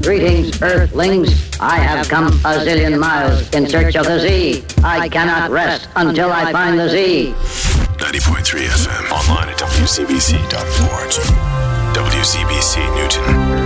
Greetings, Earthlings. I have come a zillion miles in search of the Z. I cannot rest until I find the Z. 90.3 FM. Online at WCBC.org. WCBC Newton.